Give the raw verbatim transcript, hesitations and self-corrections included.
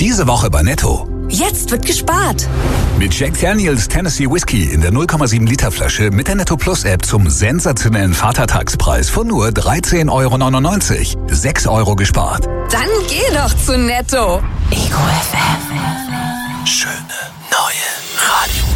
Diese Woche bei Netto. Jetzt wird gespart. Mit Jack Daniels Tennessee Whiskey in der null Komma sieben Liter Flasche mit der Netto Plus App zum sensationellen Vatertagspreis von nur dreizehn Euro neunundneunzig. sechs Euro gespart. Dann geh doch zu Netto. Ego F M. Schöne neue Radio.